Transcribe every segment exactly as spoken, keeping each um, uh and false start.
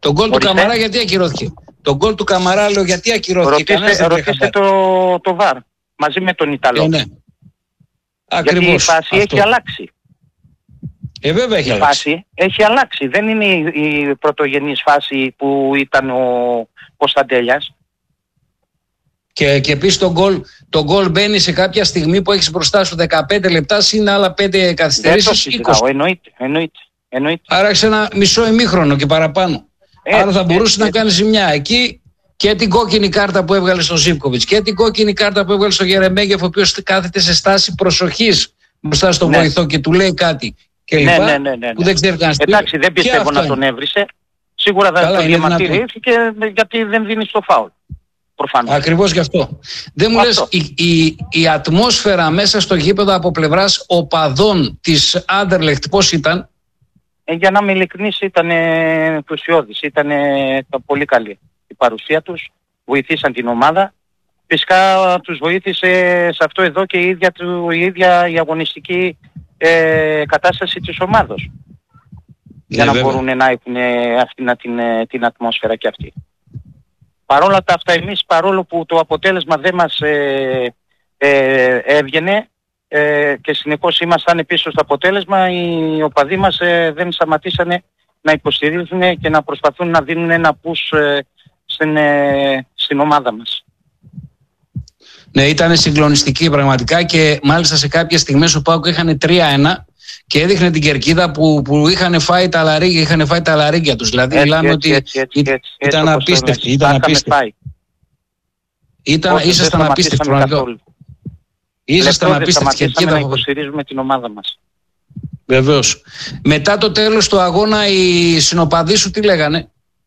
Το γκολ του Καμαρά γιατί ακυρώθηκε? Το γκολ του Καμαρά λέω γιατί ακυρώθηκε? Ρωτήστε, ρωτήστε το, το βαρ μαζί με τον Ιταλό. Ε, ναι. Ακριβώς. Γιατί η φάση αυτό έχει αλλάξει. Ε, βέβαια έχει η αλλάξει. Φάση έχει αλλάξει. Δεν είναι η, η πρωτογενής φάση που ήταν ο Κωνσταντέλιας. Και, και επίσης το γκολ, το γκολ μπαίνει σε κάποια στιγμή που έχεις μπροστά σου δεκαπέντε λεπτά συν άλλα πέντε καθυστερήσεις. είκοσι. Εννοείται, εννοείται, εννοείται. Άρα έχεις ένα μισό ημίχρονο και παραπάνω. Έτσι, άρα θα μπορούσε να κάνει ζημιά. Εκεί και την κόκκινη κάρτα που έβγαλε στον Ζίβκοβιτς και την κόκκινη κάρτα που έβγαλε στον Γερεμέγεφ, ο οποίος κάθεται σε στάση προσοχής μπροστά στον ναι. βοηθό και του λέει κάτι. Και ναι, λοιπά, ναι, ναι, ναι, ναι. Που δεν ξέρει καν. Εντάξει, δεν πιστεύω να τον έβρισε. Σίγουρα δεν το διαμαρτυρήθηκε γιατί δεν δίνει το φάουλ. Προφανώς. Ακριβώς γι' αυτό. Δεν μου λες, η, η, η ατμόσφαιρα μέσα στο γήπεδο από πλευράς οπαδών της Άντερλεχτ πώς ήταν? Ε, για να είμαι ειλικρινής, ήταν ενθουσιώδης, ήταν πολύ καλή η παρουσία τους, βοηθήσαν την ομάδα. Φυσικά τους βοήθησε σε αυτό εδώ και η ίδια, του, η, ίδια η αγωνιστική ε, κατάσταση της ομάδος. Για ναι, να βέβαια. μπορούν να έχουν αυτή την, την ατμόσφαιρα και αυτή. Παρόλα τα αυτά εμείς, παρόλο που το αποτέλεσμα δεν μας ε, ε, έβγαινε ε, και συνεχώς ήμασταν πίσω στο αποτέλεσμα, οι οπαδοί μας ε, δεν σταματήσανε να υποστηρίζουν και να προσπαθούν να δίνουν ένα push ε, στην, ε, στην ομάδα μας. Ναι, ήταν συγκλονιστική πραγματικά και μάλιστα σε κάποιες στιγμές ο ΠΑΟΚ είχαν τρία ένα και έδειχνε την κερκίδα που, που είχαν φάει τα λαρίγια, είχαν φάει τα λαρίγια τους. Δηλαδή έτσι, μιλάμε έτσι, ότι έτσι, έτσι, ήταν, έτσι, ήταν έτσι, απίστευτη. Ήταν απίστευτη. Ήταν, ήσασταν απίστευτοι πραγματικά. Ήσασταν απίστευτοι κερκίδα. Να υποστηρίζουμε την ομάδα μας. Βεβαίως. Μετά το τέλος του αγώνα οι συνοπαδοί σου τι λέγανε?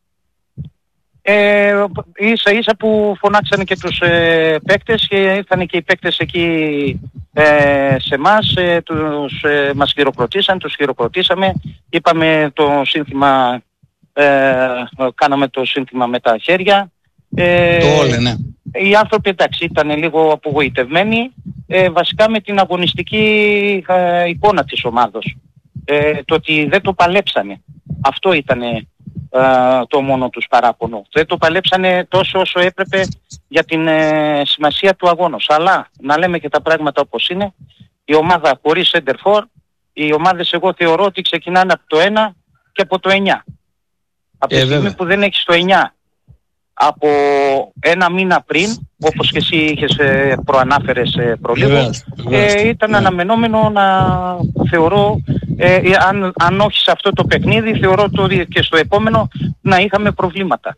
Ε, ίσα ίσα που φωνάξανε και τους ε, παίκτες και ήρθαν και οι παίκτες εκεί ε, σε εμάς, ε, τους, ε, μας χειροκροτήσαν, τους χειροκροτήσαμε, είπαμε το σύνθημα, ε, κάναμε το σύνθημα με τα χέρια. Ε, το όλε, ναι. Οι άνθρωποι εντάξει ήταν λίγο απογοητευμένοι, ε, βασικά με την αγωνιστική ε, εικόνα της ομάδος. Ε, το ότι δεν το παλέψανε. Αυτό ήτανε Uh, το μόνο τους παράπονο. Δεν το παλέψανε τόσο όσο έπρεπε για την ε, σημασία του αγώνος. Αλλά να λέμε και τα πράγματα όπως είναι, η ομάδα χωρίς center for, οι ομάδες εγώ θεωρώ ότι ξεκινάνε από το ένα και από το εννιά. Από ε, τη στιγμή που δεν έχεις το εννιά από ένα μήνα πριν, όπως και εσύ είχες ε, προανάφερες ε, προλίγο, ε, ήταν yeah. αναμενόμενο να θεωρώ, ε, αν, αν όχι σε αυτό το παιχνίδι, θεωρώ το, και στο επόμενο να είχαμε προβλήματα.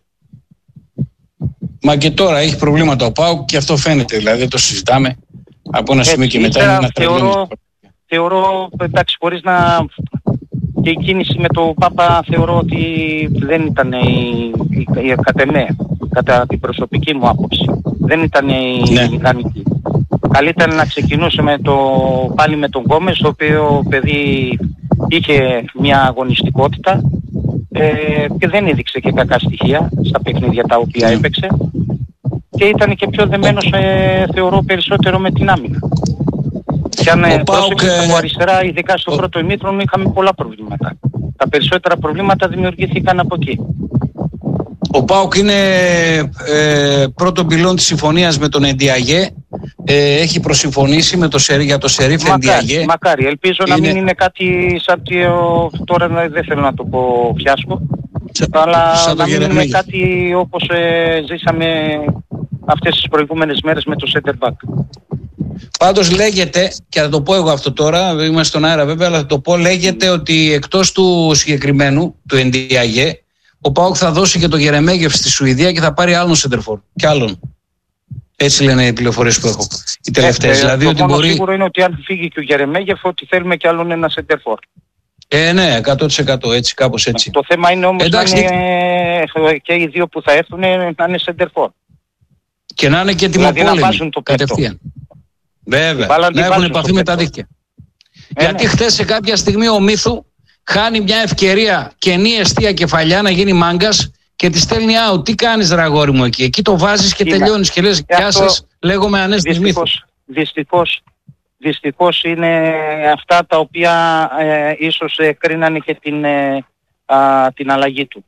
Μα και τώρα έχει προβλήματα ο ΠΑΟΚ και αυτό φαίνεται, δηλαδή δεν το συζητάμε από ένα σημείο και μετά. Είναι ένα θεωρώ, θεωρώ, εντάξει, χωρίς να... Και η κίνηση με τον Πάπα θεωρώ ότι δεν ήταν η, η, η, κατ' εμέ, κατά την προσωπική μου άποψη. Δεν ήταν η ναι. ιδανική. Καλύτερα να ξεκινούσε με το, πάλι με τον Γκόμες, το οποίο παιδί είχε μια αγωνιστικότητα ε, και δεν έδειξε και κακά στοιχεία στα παιχνίδια τα οποία έπαιξε και ήταν και πιο δεμένος ε, θεωρώ περισσότερο με την άμυνα. Και αν πρόσεξε από αριστερά, ειδικά στο ο... πρώτο ημίχρονο, είχαμε πολλά προβλήματα. Τα περισσότερα προβλήματα δημιουργήθηκαν από εκεί. Ο ΠΑΟΚ είναι ε, πρώτο πυλόν της συμφωνίας με τον Εντιαγέ. Ε, έχει προσυμφωνήσει με το, για το Σερίφ Εντιαγέ. Μακάρι, ελπίζω είναι... να μην είναι κάτι σαν το, τώρα δεν θέλω να το πω φιάσκο, Σα... αλλά σαν να μην είναι κάτι όπως ε, ζήσαμε αυτές τις προηγούμενες μέρες με το center back. Πάντως λέγεται, και θα το πω εγώ αυτό τώρα, είμαστε στον αέρα βέβαια, αλλά θα το πω, λέγεται ότι εκτός του συγκεκριμένου, του Εντιαγέ, ο ΠΑΟΚ θα δώσει και το Γερεμέγεφ στη Σουηδία και θα πάρει άλλον σεντερφόρ. Και άλλον. Έτσι λένε οι πληροφορίες που έχω. Οι τελευταίες. Ε, δηλαδή το ότι μόνο μπορεί... σίγουρο είναι ότι αν φύγει και ο Γερεμέγεφ, ότι θέλουμε και άλλον ένα σεντερφόρ. Ε, ναι, εκατό τοις εκατό έτσι, κάπως έτσι. Το θέμα είναι όμως να είναι και οι δύο που θα έρθουν να είναι σεντερφόρ. Και να είναι και τιμοπόλεμοι. Δηλαδή να βάζουν το κατευθείαν. Βέβαια, να έχουν επαφή με τα δίκτυα. Ε, Γιατί ναι. χθες σε κάποια στιγμή ο Μύθου χάνει μια ευκαιρία κενή εστία κεφαλιά να γίνει μάγκας και τη στέλνει out. Τι κάνεις ρε αγόρι μου εκεί? Εκεί το βάζεις και είναι. τελειώνεις και λες γεια σας, λέγομαι Ανέστης Μύθος. Δυστυχώς, δυστυχώς είναι αυτά τα οποία ε, ίσως ε, κρίνανε και την, ε, α, την αλλαγή του.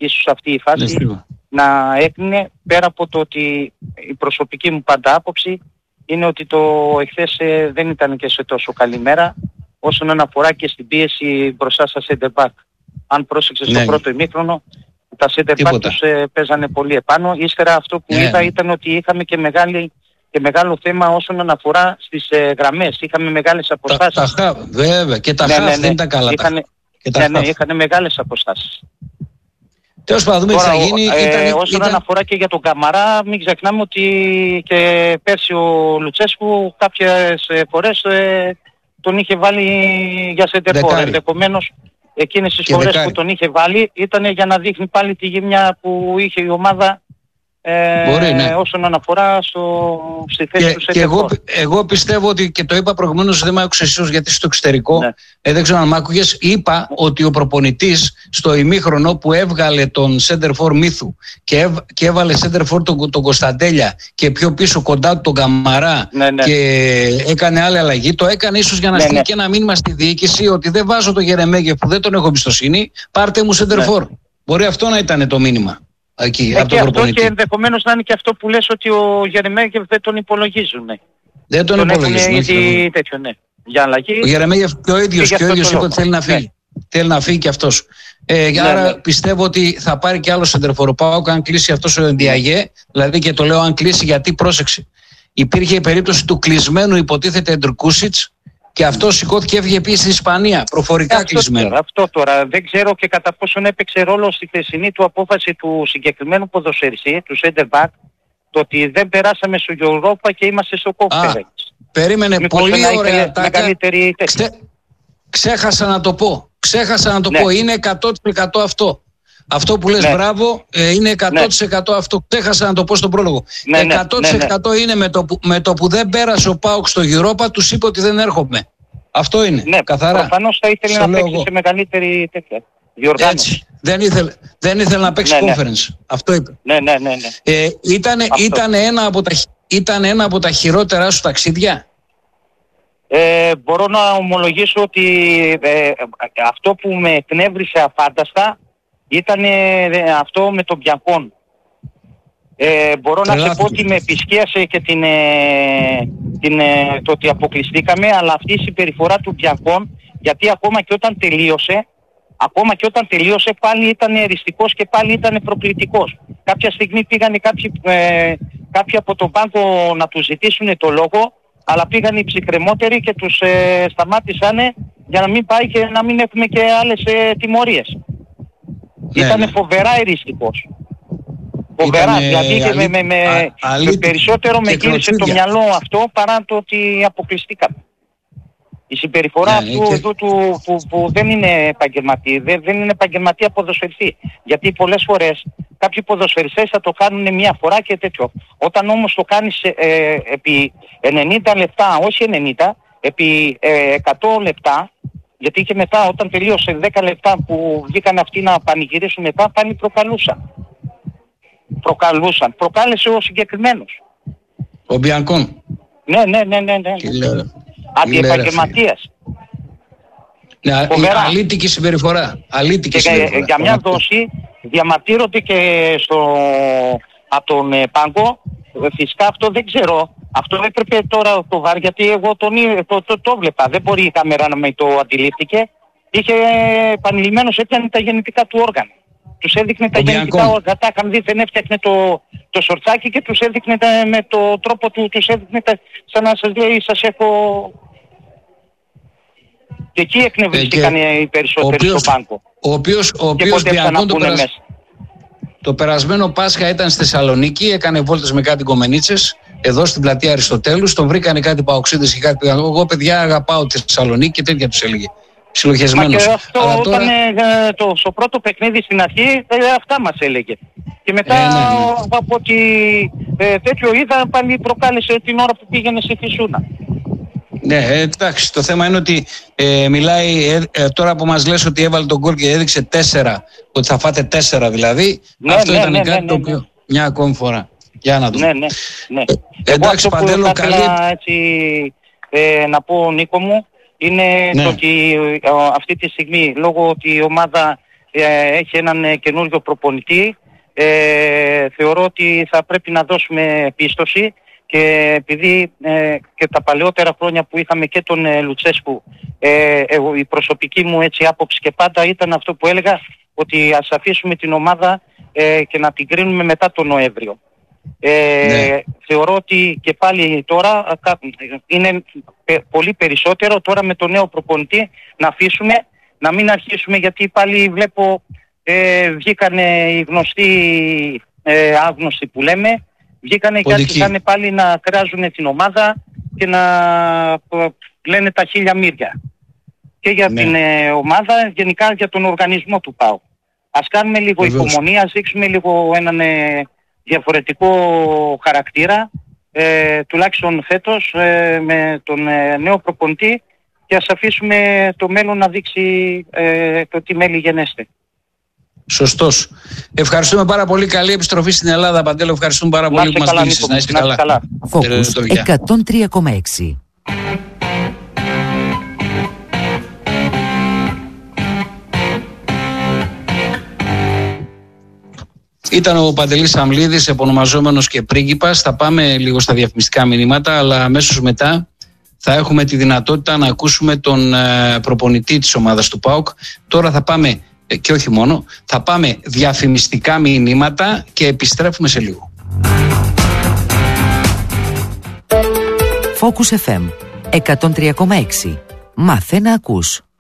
ίσως αυτή η φάση ναι, να έκρινε, πέρα από το ότι η προσωπική μου πάντα άποψη είναι ότι το εχθές ε, δεν ήταν και σε τόσο καλή μέρα όσον αναφορά και στην πίεση μπροστά στα center back. Αν πρόσεξες ναι, στο πρώτο ημίχρονο, τα center back τους ε, παίζανε πολύ επάνω. Ύστερα αυτό που ναι, είδα ναι. ήταν ότι είχαμε και, μεγάλη, και μεγάλο θέμα όσον αναφορά στις ε, γραμμές. Είχαμε μεγάλες αποστάσεις. Τα, τα, βέβαια, και τα ναι, χαφ ναι, ναι. δεν ήταν καλά. Είχανε, τα, ναι, ναι, είχαν μεγάλες αποστάσεις. Τέλος πάντων, τι θα γίνει. Ε, ήταν, όσον ήταν... αναφορά και για τον Καμαρά, μην ξεχνάμε ότι και πέρσι ο Λουτσέσκου κάποιες φορές ε, τον είχε βάλει για σεντερφόρ. Ενδεχομένως εκείνες τις φορές δεκάρι που τον είχε βάλει ήταν για να δείχνει πάλι τη γυμνιά που είχε η ομάδα ε, Μπορεί, ναι. όσον αναφορά στο, στη θέση και, του και εγώ, εγώ πιστεύω ότι, και το είπα προηγουμένως, δεν μ' άκουσες ίσως γιατί στο εξωτερικό, ναι. ε, δεν ξέρω αν μ' άκουγες, είπα ότι ο προπονητής στο ημίχρονο που έβγαλε τον σέντερφορ Μύθου και, έβ, και έβαλε σέντερφορ τον, τον Κωνσταντέλια και πιο πίσω κοντά του τον Καμαρά, ναι, ναι. και έκανε άλλη αλλαγή, το έκανε ίσως για να ναι, στείλει ναι. και ένα μήνυμα στη διοίκηση ότι δεν βάζω τον Γερεμέγεφ που δεν τον έχω εμπιστοσύνη, πάρτε μου σέντερφορ. Ναι. Μπορεί αυτό να ήταν το μήνυμα. Εκεί, ε, από και αυτό και ενδεχομένως να είναι και αυτό που λες ότι ο Γερεμέγεφ δεν τον υπολογίζουν. Ναι. Δεν τον, τον υπολογίζουν. Ήδη τέτοιο, ναι. Για αλλαγή. Ο Γερεμέγεφ και ο ίδιος, και, και ο ίδιος είπε ότι θέλει να φύγει. Ναι. Θέλει να φύγει και αυτός. Ε, ναι, άρα ναι. πιστεύω ότι θα πάρει και άλλο σεντερφορ ΠΑΟΚ αν κλείσει αυτός ο Ντιαγέ. Δηλαδή, και το λέω αν κλείσει γιατί πρόσεξε. Υπήρχε η περίπτωση του κλεισμένου υποτίθεται Εντρκούσιτς. Και αυτό σηκώθηκε, έφυγε επίσης στην Ισπανία, προφορικά αυτό κλεισμένο. Τώρα, αυτό τώρα δεν ξέρω και κατά πόσον έπαιξε ρόλο στη χθεσινή του απόφαση του συγκεκριμένου ποδοσφαιριστή, του center back, το ότι δεν περάσαμε στο Europa και είμαστε στο Conference. Περίμενε. Μήπως πολύ ωραία τάκα. Ξέ... Ξέχασα να το πω. Ξέχασα να το ναι. πω. Είναι εκατό τοις εκατό αυτό. Αυτό που λες ναι. μπράβο ε, είναι εκατό τοις εκατό ναι. αυτό. Ξέχασα να το πω στον πρόλογο. Ναι, εκατό τοις εκατό ναι, ναι. είναι με το, που, με το που δεν πέρασε ο ΠΑΟΚ στο Europa, τους είπε ότι δεν έρχομαι. Αυτό είναι. Ναι, καθαρά. Προφανώς θα ήθελε να παίξει σε μεγαλύτερη τέτοια διοργάνωση. Δεν ήθελε, δεν ήθελε να παίξει ναι, conference. Ναι. Αυτό είπε. Ναι, ναι, ναι. ναι. Ε, ήταν, ήταν, ένα από τα, ήταν ένα από τα χειρότερα σου ταξίδια. Ε, μπορώ να ομολογήσω ότι ε, αυτό που με εκνεύρισε αφάνταστα ήταν ε, αυτό με τον Μπιακόν. Ε, μπορώ Τρελάθηκε. να σε πω ότι με επισκίασε και την, ε, την, ε, το ότι αποκλειστήκαμε, αλλά αυτή η συμπεριφορά του Μπιακόν, γιατί ακόμα και όταν τελείωσε, ακόμα και όταν τελείωσε πάλι ήταν εριστικός και πάλι ήταν προκλητικός. Κάποια στιγμή πήγανε κάποιοι, ε, κάποιοι από τον πάγκο να τους ζητήσουν το λόγο, αλλά πήγαν οι ψυχρεμότεροι και τους ε, σταμάτησαν για να μην πάει και να μην έχουμε και άλλες ε, τιμωρίες. Ναι, ήταν ναι. φοβερά εριστικός. Φοβερά, δηλαδή και με, με, με, α, με περισσότερο με γύρισε το μυαλό αυτό παρά το ότι αποκλειστήκαμε. Η συμπεριφορά ναι, αυτού, και... αυτού του, που, που δεν είναι επαγγελματία, δεν, δεν είναι επαγγελματία ποδοσφαιριστή. Γιατί πολλές φορές κάποιοι ποδοσφαιριστές θα το κάνουν μια φορά και τέτοιο. Όταν όμως το κάνεις ε, επί ενενήντα λεπτά, όχι ενενήντα, επί ε, εκατό λεπτά, γιατί και μετά όταν τελείωσε δέκα λεπτά που βγήκαν αυτοί να πανηγυρίσουν μετά, πάλι προκαλούσαν. Προκαλούσαν. Προκάλεσε ο συγκεκριμένος. Ο Μπιανκόν. Ναι, ναι, ναι, ναι. ναι. Αντιεπαγγελματίας. Ναι, αλήτικη συμπεριφορά. Αλήτικη συμπεριφορά. Για μια δόση διαμαρτύρονται και στο, από τον ε, πάγκο. Φυσικά αυτό δεν ξέρω. Αυτό έπρεπε τώρα το βάρ, γιατί εγώ τον, το, το, το βλέπα. Δεν μπορεί η κάμερα να με το αντιλήφθηκε. Είχε επανειλημμένως έπιανε τα γεννητικά του όργανα. Τους έδειχνε τα γεννητικά όργανα. Τα είχαν δει, δεν έφτιαχνε το, το σορτσάκι και τους έδειχνε τα, με το τρόπο του, τους έδειχνε τα, σαν να σας λέει σας έχω... Και εκεί εκνευρίστηκαν ε, οι περισσότεροι στο πάγκο. Ο οποίος, ο οποίος Μπιανκόν το, περασ... το περασμένο Πάσχα ήταν στη Θεσσαλονίκη, έκανε βόλτες με κάτι κομμενίτσες, εδώ στην πλατεία Αριστοτέλους, τον βρήκανε κάτι παοξίδες και κάτι. Εγώ παιδιά αγαπάω τη Θεσσαλονίκη και τέτοια τους έλεγε. Συλλογισμένος. Μα και αυτό αλλά όταν τώρα... ε, το, στο πρώτο παιχνίδι στην αρχή ε, αυτά μας έλεγε. Και μετά ε, ναι, ναι. από ότι ε, τέτοιο είδα πάλι προκάλεσε την ώρα που πήγαινε στη Φυσούνα. Ναι, ε, εντάξει, το θέμα είναι ότι ε, μιλάει ε, ε, τώρα που μας λες ότι έβαλε τον γκολ και έδειξε τέσσερα, ότι θα φάτε τέσσερα δηλαδή, ναι, αυτό ναι, ήταν ναι, κάτι ναι, ναι, το οποίο ναι. μια ακόμη φορά. Για να δούμε. Ναι, ναι, ναι. Ε, εντάξει, Παντέλο, καλή... έτσι, ε, να πω Νίκο μου, είναι ναι. το ότι ε, αυτή τη στιγμή λόγω ότι η ομάδα ε, έχει έναν ε, καινούριο προπονητή. Ε, θεωρώ ότι θα πρέπει να δώσουμε πίστοση και επειδή ε, και τα παλαιότερα χρόνια που είχαμε και τον ε, Λουτσέσκου, ε, εγώ, η προσωπική μου έτσι άποψη και πάντα ήταν αυτό που έλεγα, ότι ας αφήσουμε την ομάδα ε, και να την κρίνουμε μετά τον Νοέμβριο. Ε, ναι. Θεωρώ ότι και πάλι τώρα είναι πολύ περισσότερο τώρα με τον νέο προπονητή να αφήσουμε, να μην αρχίσουμε, γιατί πάλι βλέπω ε, βγήκανε οι γνωστοί ε, άγνωστοι που λέμε, βγήκανε και άρχισαν πάλι να κράζουν την ομάδα και να λένε τα χίλια μύρια και για ναι. την ε, ομάδα, γενικά για τον οργανισμό του ΠΑΟΚ. Ας κάνουμε λίγο Βεβαίως. υπομονή, ας δείξουμε λίγο έναν ε, διαφορετικό χαρακτήρα, ε, τουλάχιστον φέτος ε, με τον ε, νέο προπονητή, και ας αφήσουμε το μέλλον να δείξει ε, το τι μέλη γενέστε. Σωστός. Ευχαριστούμε πάρα πολύ. Καλή επιστροφή στην Ελλάδα, Παντέλο. Ευχαριστούμε πάρα πολύ που μας μίλησες. Να είστε καλά. Focus εκατόν τρία κόμμα έξι. Ήταν ο Παντελής Αμλίδης, επωνομαζόμενος και πρίγκιπας. Θα πάμε λίγο στα διαφημιστικά μηνύματα, αλλά αμέσως μετά θα έχουμε τη δυνατότητα να ακούσουμε τον προπονητή της ομάδας του ΠΑΟΚ. Τώρα θα πάμε, και όχι μόνο, θα πάμε διαφημιστικά μηνύματα και επιστρέφουμε σε λίγο. Focus εφ εμ εκατόν τρία κόμμα έξι. Μάθε να ακούς.